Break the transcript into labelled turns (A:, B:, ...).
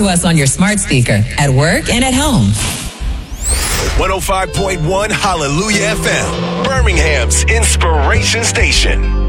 A: to us on your smart speaker, at work, and at home.
B: 105.1 Hallelujah FM, Birmingham's inspiration station.